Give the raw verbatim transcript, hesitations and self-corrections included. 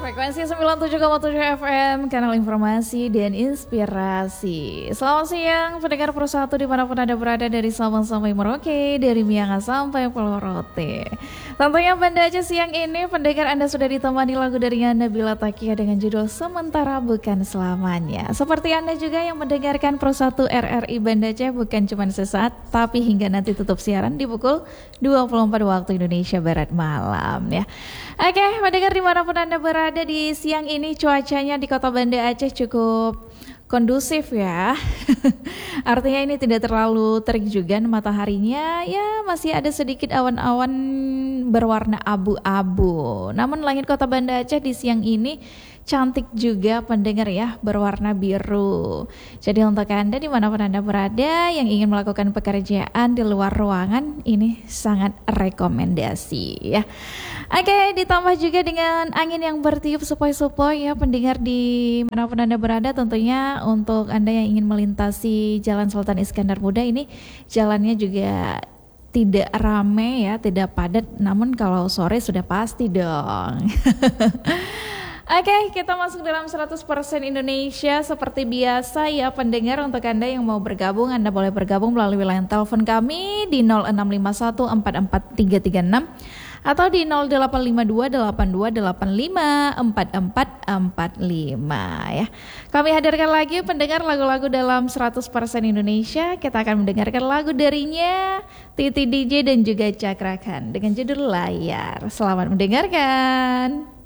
Frekuensi sembilan puluh tujuh koma tujuh F M, kanal informasi dan inspirasi. Selamat siang pendengar Persatu dimanapun Anda berada, dari Sabang sampai Merauke, dari Miangas sampai Pulau Rote. Tentunya pada aja siang ini pendengar Anda sudah ditemani lagu dari Nabila Takia dengan judul Sementara Bukan Selamanya. Seperti Anda juga yang mendengarkan Persatu R R I Banda Aceh bukan cuma sesaat, tapi hingga nanti tutup siaran di pukul dua puluh empat waktu Indonesia Barat malam ya. Oke, mendengar dimanapun Anda berada di siang ini, cuacanya di kota Banda Aceh cukup kondusif ya. Artinya ini tidak terlalu terik juga mataharinya, ya masih ada sedikit awan-awan berwarna abu-abu. Namun langit kota Banda Aceh di siang ini cantik juga pendengar ya, berwarna biru. Jadi untuk Anda dimanapun Anda berada yang ingin melakukan pekerjaan di luar ruangan, ini sangat rekomendasi ya. Oke, ditambah juga dengan angin yang bertiup sepoi-sepoi ya pendengar dimanapun Anda berada. Tentunya untuk Anda yang ingin melintasi Jalan Sultan Iskandar Muda, ini jalannya juga tidak rame ya, tidak padat. Namun kalau sore sudah pasti dong. Oke, okay, kita masuk dalam seratus persen Indonesia seperti biasa ya pendengar. Untuk Anda yang mau bergabung, Anda boleh bergabung melalui line telepon kami di nol enam lima satu empat empat tiga tiga enam atau di nol delapan lima dua delapan dua delapan lima empat empat empat lima ya. Kami hadirkan lagi pendengar lagu-lagu dalam seratus persen Indonesia. Kita akan mendengarkan lagu darinya Titi D J dan juga Cakra Khan dengan judul Layar. Selamat mendengarkan.